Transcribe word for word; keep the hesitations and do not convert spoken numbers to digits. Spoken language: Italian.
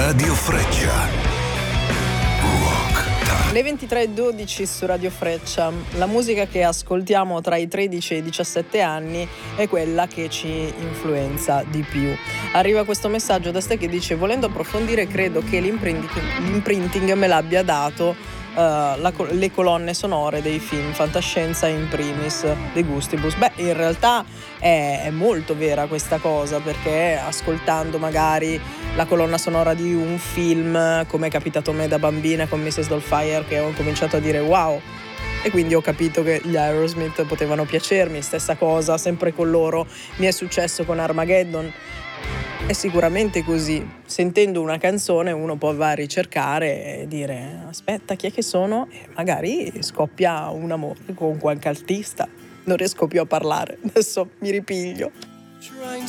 Radio Freccia. Le ventitré e dodici su Radio Freccia. La musica che ascoltiamo tra i tredici e i diciassette anni è quella che ci influenza di più. Arriva questo messaggio da Ste che dice: volendo approfondire, credo che l'imprinting, l'imprinting me l'abbia dato uh, la, le colonne sonore dei film fantascienza, in primis De Gustibus. Beh, in realtà è, è molto vera questa cosa, perché ascoltando magari la colonna sonora di un film, come è capitato a me da bambina con missus Dollfire, che ho cominciato a dire wow, e quindi ho capito che gli Aerosmith potevano piacermi. Stessa cosa sempre con loro mi è successo con Armageddon. È sicuramente così, sentendo una canzone uno può va a ricercare e dire aspetta, chi è che sono? E magari scoppia un amore con qualche artista. Non riesco più a parlare, adesso mi ripiglio. Trying